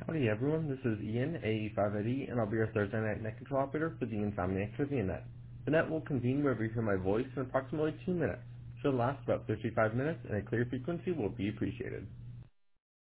Howdy everyone, this is Ian, AE5ID, and I'll be your Thursday night net control operator for the Insomniac Trivia Net. The net will convene wherever you hear my voice in approximately 2 minutes. Should last about 55 minutes, and a clear frequency will be appreciated.